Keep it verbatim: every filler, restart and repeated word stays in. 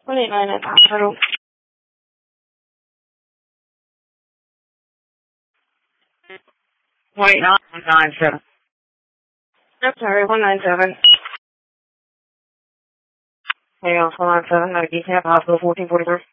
one eight nine nine hospital. Wait, not one nine seven. I'm sorry, one nine seven. Hey, on one nine seven, no, decaf, hospital fourteen forty-three.